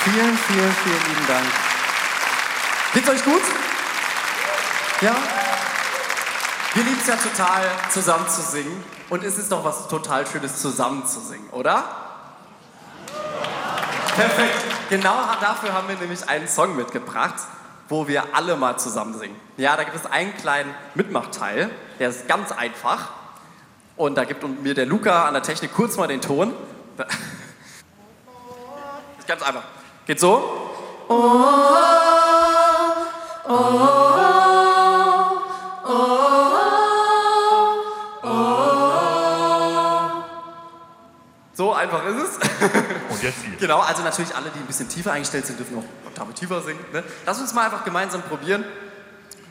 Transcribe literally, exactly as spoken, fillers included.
Vielen, vielen, vielen lieben Dank. Geht's euch gut? Ja? Wir lieben es ja total, zusammen zu singen. Und es ist doch was total Schönes, zusammen zu singen, oder? Perfekt. Genau dafür haben wir nämlich einen Song mitgebracht, wo wir alle mal zusammen singen. Ja, da gibt es einen kleinen Mitmachteil, der ist ganz einfach. Und da gibt mir der Luca an der Technik kurz mal den Ton. Ist ganz einfach. Geht so. Oh, oh, oh. So einfach ist es. Und jetzt ihr. Genau, also natürlich alle, die ein bisschen tiefer eingestellt sind, dürfen auch Oktave tiefer singen. Ne? Lass uns mal einfach gemeinsam probieren.